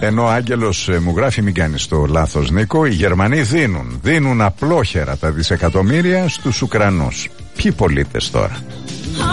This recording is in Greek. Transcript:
Ενώ ο Άγγελος μου γράφει, μην κάνεις το λάθος Νίκο, οι Γερμανοί δίνουν απλόχερα τα δισεκατομμύρια στους Ουκρανούς. Ποιοι πολίτες τώρα?